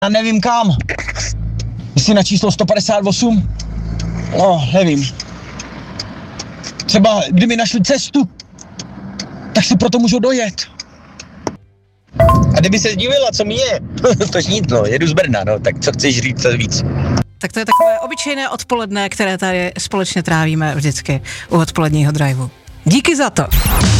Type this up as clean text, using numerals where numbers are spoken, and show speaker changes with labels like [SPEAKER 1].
[SPEAKER 1] Já nevím kam. Jsi na číslo 158? No, nevím. Třeba kdyby našli cestu, tak si proto můžou dojet. A kdyby se divila, co mi je, to nic, no, jedu z Brna, no, tak co chceš říct víc?
[SPEAKER 2] Tak to je takové obyčejné odpoledne, které tady společně trávíme vždycky u odpoledního driveu. Díky za to.